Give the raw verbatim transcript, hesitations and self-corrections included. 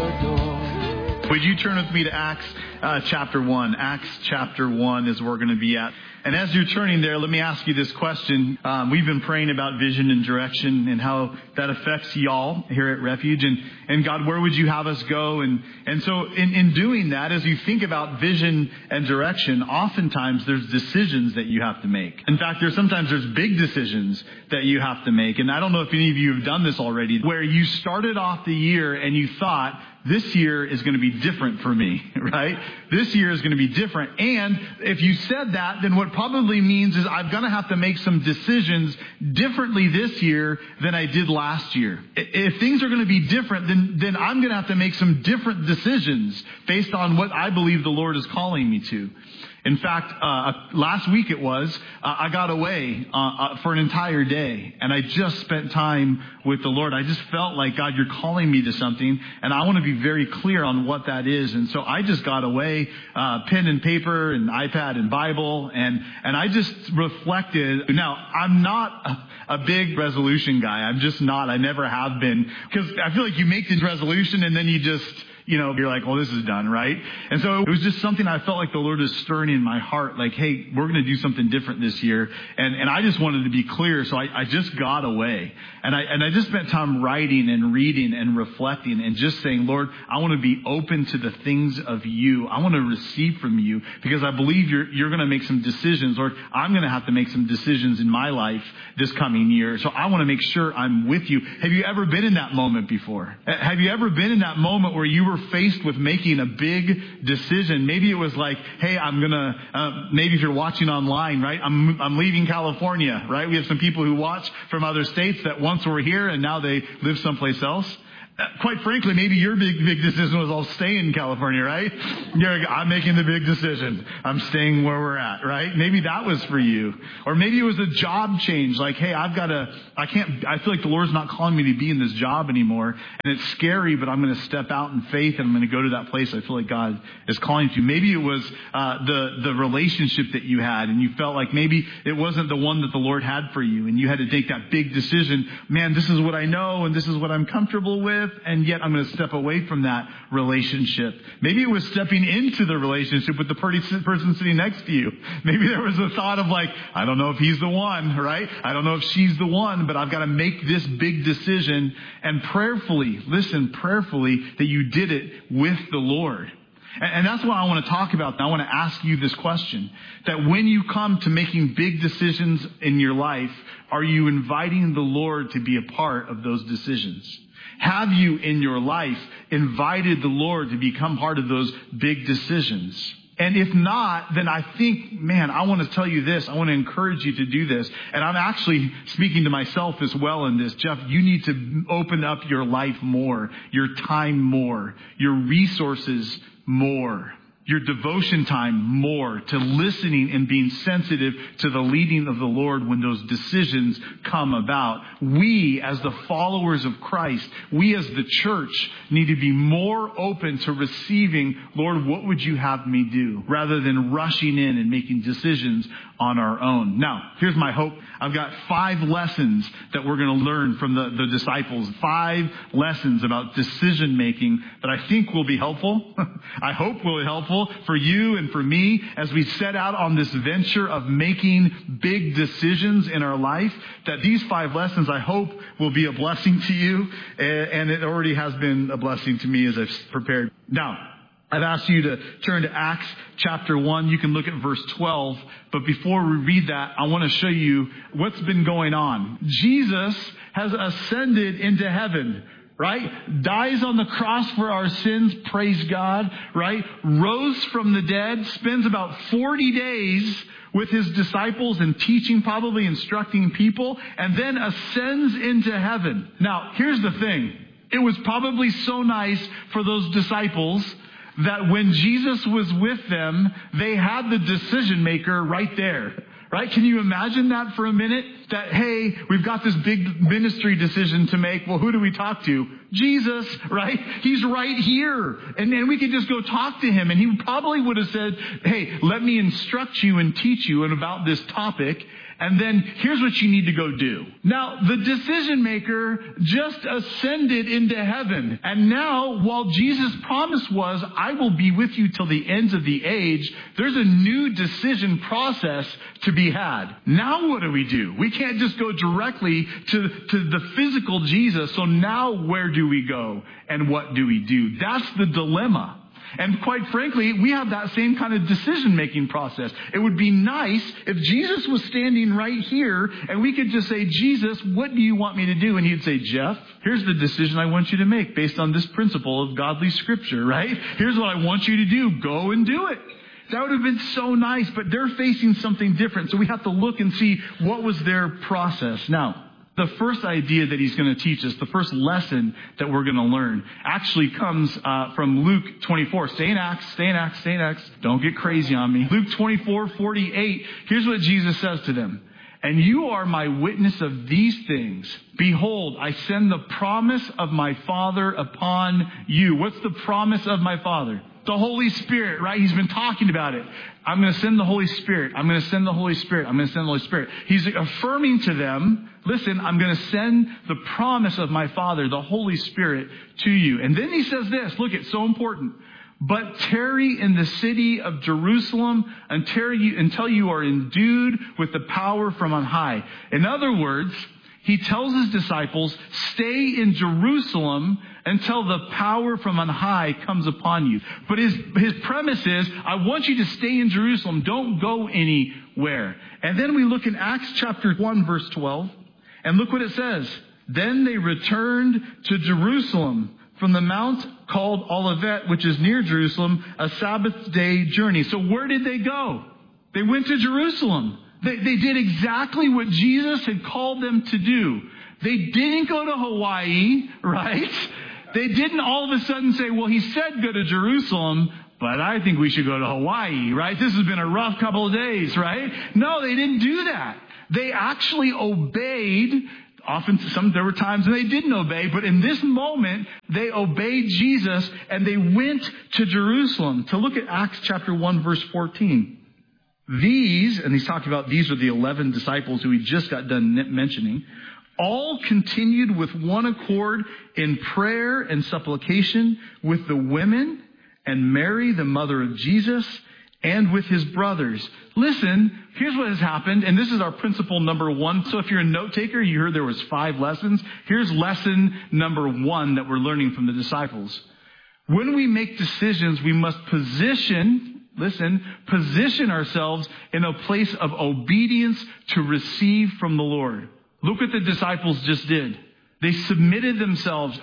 door. Would you turn with me to Acts uh, chapter one? Acts chapter one is where we're going to be at. And as you're turning there, let me ask you this question. Um, we've been praying about vision and direction and how that affects y'all here at Refuge. And, and God, where would you have us go? And, and so in, in doing that, as you think about vision and direction, oftentimes there's decisions that you have to make. In fact, there's sometimes there's big decisions that you have to make. And I don't know if any of you have done this already, where you started off the year and you thought, this year is going to be different for me, right? This year is going to be different. And if you said that, then what probably means is I'm going to have to make some decisions differently this year than I did last year. If things are going to be different, then, then I'm going to have to make some different decisions based on what I believe the Lord is calling me to. In fact, uh, last week it was, uh, I got away uh, uh, for an entire day, and I just spent time with the Lord. I just felt like, God, you're calling me to something, and I want to be very clear on what that is. And so I just got away, uh, pen and paper and iPad and Bible, and, and I just reflected. Now, I'm not a, a big resolution guy. I'm just not. I never have been, because I feel like you make this resolution and then you just... You know, you're like, well, this is done, right? And so it was just something I felt like the Lord is stirring in my heart. Like, hey, we're going to do something different this year. And and I just wanted to be clear. So I, I just got away. And I and I just spent time writing and reading and reflecting and just saying, Lord, I want to be open to the things of you. I want to receive from you because I believe you're you're going to make some decisions, or I'm going to have to make some decisions in my life this coming year. So I want to make sure I'm with you. Have you ever been in that moment before? Have you ever been in that moment where you were faced with making a big decision? Maybe it was like, hey, I'm going to, uh, maybe if you're watching online, right? I'm, I'm leaving California, right? We have some people who watch from other states that once were here and now they live someplace else. Uh, quite frankly, maybe your big, big decision was I'll stay in California, right? You're, I'm making the big decision. I'm staying where we're at, right? Maybe that was for you. Or maybe it was a job change. Like, hey, I've got to, I can't, I feel like the Lord's not calling me to be in this job anymore. And it's scary, but I'm going to step out in faith and I'm going to go to that place I feel like God is calling you to. Maybe it was uh, the, the relationship that you had and you felt like maybe it wasn't the one that the Lord had for you. And you had to make that big decision. Man, this is what I know and this is what I'm comfortable with. And yet I'm going to step away from that relationship. Maybe it was stepping into the relationship with the person sitting next to you. Maybe there was a thought of like, I don't know if he's the one, right? I don't know if she's the one, but I've got to make this big decision. And prayerfully, listen, prayerfully that you did it with the Lord. And that's what I want to talk about. I want to ask you this question, that when you come to making big decisions in your life, are you inviting the Lord to be a part of those decisions? Have you in your life invited the Lord to become part of those big decisions? And if not, then I think, man, I want to tell you this. I want to encourage you to do this. And I'm actually speaking to myself as well in this. Jeff, you need to open up your life more, your time more, your resources more, your devotion time more to listening and being sensitive to the leading of the Lord when those decisions come about. We, as the followers of Christ, we as the church need to be more open to receiving, Lord, what would you have me do? Rather than rushing in and making decisions on our own. Now, here's my hope. I've got five lessons that we're going to learn from the, the disciples. Five lessons about decision making that I think will be helpful. I hope will be helpful for you and for me as we set out on this venture of making big decisions in our life. That these five lessons, I hope, will be a blessing to you. And it already has been a blessing to me as I've prepared. Now, I've asked you to turn to Acts chapter one. You can look at verse twelve. But before we read that, I want to show you what's been going on. Jesus has ascended into heaven, right? Dies on the cross for our sins, praise God, right? Rose from the dead, spends about forty days with his disciples and teaching, probably instructing people, and then ascends into heaven. Now, here's the thing. It was probably so nice for those disciples that when Jesus was with them, they had the decision maker right there. Right? Can you imagine that for a minute? That, hey, we've got this big ministry decision to make. Well, who do we talk to? Jesus, right? He's right here. And then we could just go talk to him. And he probably would have said, hey, let me instruct you and teach you about this topic. And then here's what you need to go do. Now, the decision maker just ascended into heaven. And now, while Jesus' promise was, I will be with you till the ends of the age, there's a new decision process to be had. Now what do we do? We can't just go directly to, to the physical Jesus. So now where do we go? And what do we do? That's the dilemma. And quite frankly, we have that same kind of decision-making process. It would be nice if Jesus was standing right here and we could just say, Jesus, what do you want me to do? And he'd say, Jeff, here's the decision I want you to make based on this principle of godly scripture, right? Here's what I want you to do. Go and do it. That would have been so nice, but they're facing something different. So we have to look and see what was their process. Now, the first idea that he's going to teach us, the first lesson that we're going to learn, actually comes uh, from Luke twenty-four. Stay in Acts, stay in Acts, stay in Acts. Don't get crazy on me. Luke twenty-four forty-eight. Here's what Jesus says to them. And you are my witness of these things. Behold, I send the promise of my Father upon you. What's the promise of my Father? The Holy Spirit, right? He's been talking about it. I'm going to send the Holy Spirit. I'm going to send the Holy Spirit. I'm going to send the Holy Spirit. He's affirming to them, listen, I'm going to send the promise of my Father, the Holy Spirit, to you. And then he says this, look, it's so important. But tarry in the city of Jerusalem until you, until you are endued with the power from on high. In other words, he tells his disciples, stay in Jerusalem until the power from on high comes upon you. But his, his premise is, I want you to stay in Jerusalem. Don't go anywhere. And then we look in Acts chapter one, verse twelve, and look what it says. Then they returned to Jerusalem from the mount called Olivet, which is near Jerusalem, a Sabbath day journey. So where did they go? They went to Jerusalem. They, they did exactly what Jesus had called them to do. They didn't go to Hawaii, right? They didn't all of a sudden say, well, he said go to Jerusalem, but I think we should go to Hawaii, right? This has been a rough couple of days, right? No, they didn't do that. They actually obeyed. Often, some there were times when they didn't obey, but in this moment, they obeyed Jesus and they went to Jerusalem. To look at Acts chapter one, verse fourteen. These, and he's talking about these are the eleven disciples who he just got done mentioning, all continued with one accord in prayer and supplication with the women and Mary, the mother of Jesus, and with his brothers. Listen, here's what has happened, and this is our principle number one. So if you're a note taker, you heard there was five lessons. Here's lesson number one that we're learning from the disciples. When we make decisions, we must position, listen, position ourselves in a place of obedience to receive from the Lord. Look what the disciples just did. They submitted themselves